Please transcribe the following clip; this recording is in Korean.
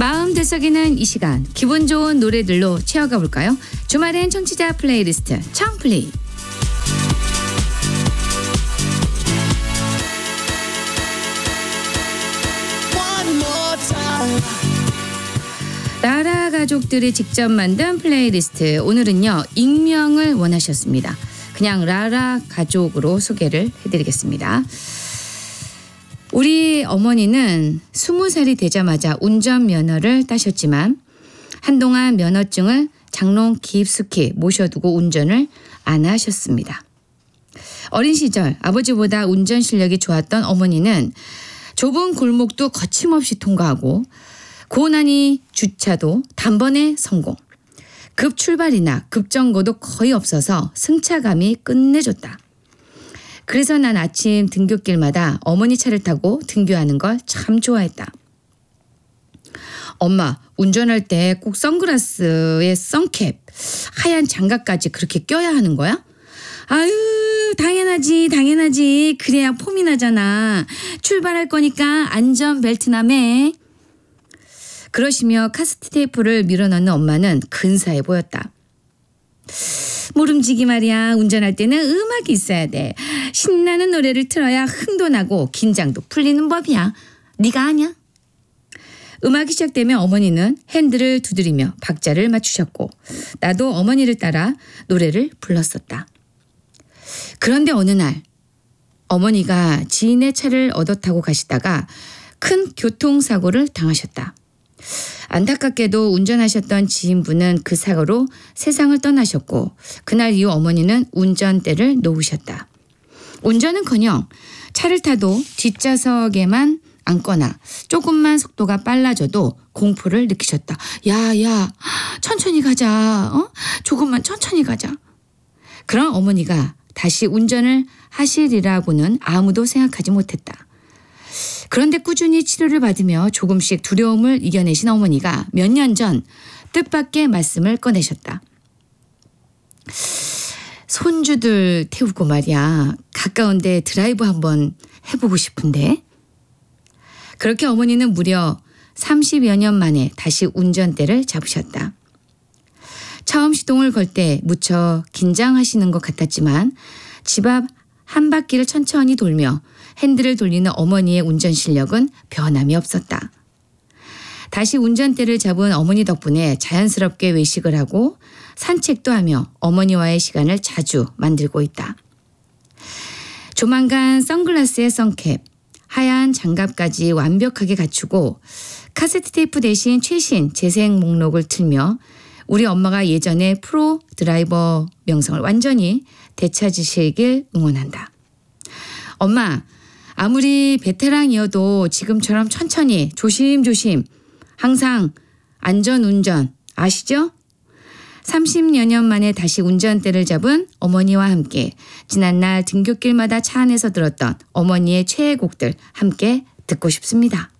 마음 되새기는 이 시간, 기분 좋은 노래들로 채워가 볼까요? 주말엔 청취자 플레이리스트 청플리. 라라 가족들이 직접 만든 플레이리스트. 오늘은요, 익명을 원하셨습니다. 그냥 라라 가족으로 소개를 해드리겠습니다. 우리 어머니는 20살이 되자마자 운전면허를 따셨지만 한동안 면허증을 장롱 깊숙이 모셔두고 운전을 안 하셨습니다. 어린 시절 아버지보다 운전 실력이 좋았던 어머니는 좁은 골목도 거침없이 통과하고 고난이 주차도 단번에 성공. 급 출발이나 급정거도 거의 없어서 승차감이 끝내줬다. 그래서 난 아침 등굣길마다 어머니 차를 타고 등교하는 걸 참 좋아했다. 엄마, 운전할 때 꼭 선글라스에 선캡, 하얀 장갑까지 그렇게 껴야 하는 거야? 아유, 당연하지. 그래야 폼이 나잖아. 출발할 거니까 안전벨트나 매. 그러시며 카세트 테이프를 밀어넣는 엄마는 근사해 보였다. 모름지기 말이야. 운전할 때는 음악이 있어야 돼. 신나는 노래를 틀어야 흥도 나고 긴장도 풀리는 법이야. 네가 아냐? 음악이 시작되면 어머니는 핸들을 두드리며 박자를 맞추셨고 나도 어머니를 따라 노래를 불렀었다. 그런데 어느 날 어머니가 지인의 차를 얻어 타고 가시다가 큰 교통사고를 당하셨다. 안타깝게도 운전하셨던 지인분은 그 사고로 세상을 떠나셨고 그날 이후 어머니는 운전대를 놓으셨다. 운전은커녕 차를 타도 뒷좌석에만 앉거나 조금만 속도가 빨라져도 공포를 느끼셨다. 야, 천천히 가자. 조금만 천천히 가자. 그런 어머니가 다시 운전을 하시리라고는 아무도 생각하지 못했다. 그런데 꾸준히 치료를 받으며 조금씩 두려움을 이겨내신 어머니가 몇 년 전 뜻밖의 말씀을 꺼내셨다. 손주들 태우고 말이야. 가까운데 드라이브 한번 해보고 싶은데. 그렇게 어머니는 무려 30여 년 만에 다시 운전대를 잡으셨다. 처음 시동을 걸 때 무척 긴장하시는 것 같았지만 집 앞 한 바퀴를 천천히 돌며 핸들을 돌리는 어머니의 운전 실력은 변함이 없었다. 다시 운전대를 잡은 어머니 덕분에 자연스럽게 외식을 하고 산책도 하며 어머니와의 시간을 자주 만들고 있다. 조만간 선글라스에 선캡, 하얀 장갑까지 완벽하게 갖추고 카세트 테이프 대신 최신 재생 목록을 틀며 우리 엄마가 예전의 프로 드라이버 명성을 완전히 되찾으시길 응원한다. 엄마, 아무리 베테랑이어도 지금처럼 천천히 조심조심 항상 안전운전 아시죠? 30여 년 만에 다시 운전대를 잡은 어머니와 함께 지난날 등굣길마다 차 안에서 들었던 어머니의 최애곡들 함께 듣고 싶습니다.